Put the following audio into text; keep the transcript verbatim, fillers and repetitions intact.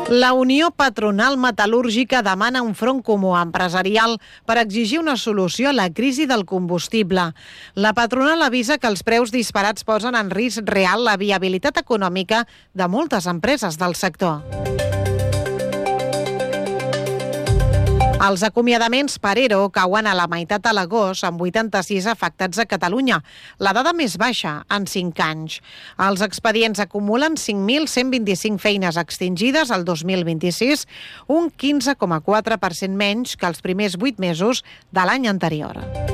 La Unió Patronal Metal·lúrgica demana un front comú empresarial per exigir una solució a la crisi del combustible. La patronal avisa que els preus disparats posen en risc real la viabilitat econòmica de moltes empreses del sector. Els acomiadaments per ERO cauen a la meitat a l'agost, amb vuitanta-sis afectats a Catalunya, la dada més baixa en cinc anys. Els expedients acumulen cinc mil cent vint-i-cinc feines extingides el dos mil vint-i-sis, un quinze coma quatre per cent menys que els primers vuit mesos de l'any anterior.